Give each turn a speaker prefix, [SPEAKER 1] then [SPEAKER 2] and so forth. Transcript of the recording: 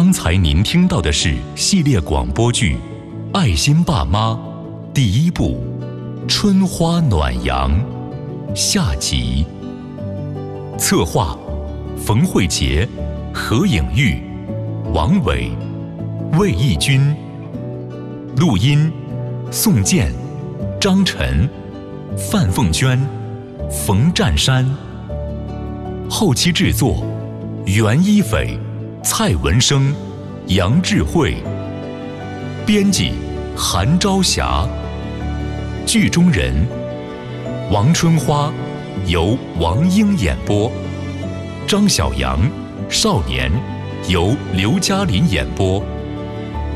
[SPEAKER 1] 刚才您听到的是系列广播剧《爱心爸妈》第1部《春花暖阳》下集。策划：冯慧杰、何颖玉、王伟、魏义军。录音：宋健、张晨、范凤娟、冯占山。后期制作：袁一斐、蔡文生、杨智慧。编辑：韩朝霞。剧中人：王春花由王英演播，张小阳少年由刘嘉琳演播。